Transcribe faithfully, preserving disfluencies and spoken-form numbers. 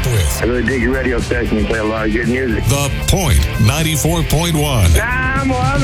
with. I really dig your radio station. You play a lot of good music. The Point ninety-four point one. I'm loving